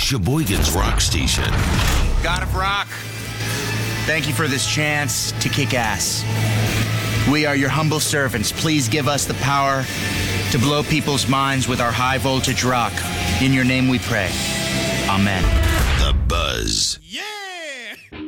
Sheboygan's rock station. God of Rock, thank you for this chance to kick ass. We are your humble servants. Please give us the power to blow people's minds with our high voltage rock. In your name we pray. Amen. The Buzz.